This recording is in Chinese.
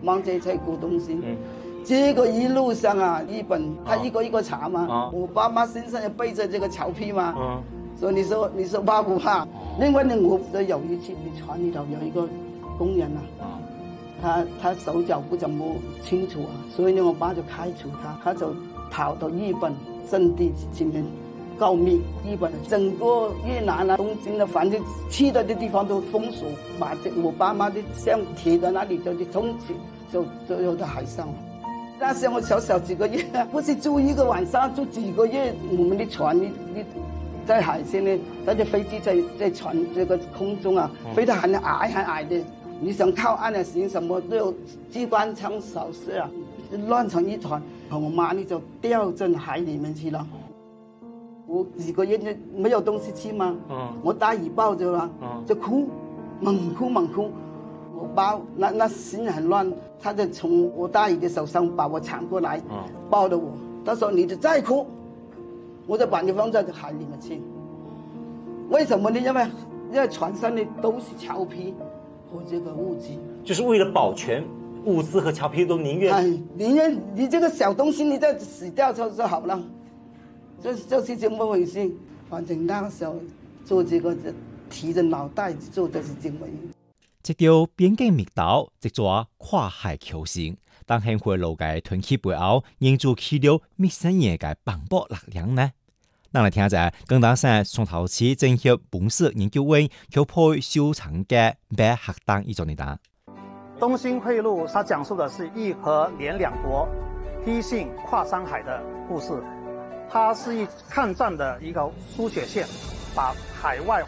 忙这些古东西。结果一路上啊，日本他一个一个查嘛，我爸妈身上也背着这个侨批嘛，所以你说怕不怕？另外呢，我有一次你船里头有一个工人啊，他手脚不怎么清楚啊，所以呢，我爸就开除他就跑到日本阵地前面告密。日本整个越南啊、东京的，反正去的地方都封锁，把我爸妈的像铁在那里就冲起，就游到海上了。那时候我小几个月，不是住一个晚上，住几个月。我们的船你在海上呢，那些飞机在船这个空中啊，飞得很矮的。你想靠岸的行什么都有机关枪扫射啊，乱成一团。我妈呢就掉进海里面去了。我几个月就没有东西吃嘛，我大姨抱着了，就哭，猛哭。我爸那心很乱，他就从我大姨的手上把我抢过来，抱着我。他说：“你就再哭，我就把你放在海里面去。”为什么呢？因为船上的都是侨批和这个物资， 就是为了保全物资和侨批，都宁愿你这个小东西你再死掉就好了，就是这么回事。反正那个时候做这个，提着脑袋做的是这么。 这条边境密道，一座跨海橋線，當幸會路嘅團結背後，營造起了密生嘢嘅磅礴力量呢？咱來聽下廣東省松頭市政協本市研究院僑配收藏嘅白學堂一種呢答。 東興會錄它講述的是義和聯兩國批信跨山海的故事，它是抗戰的一個書寫線，把海外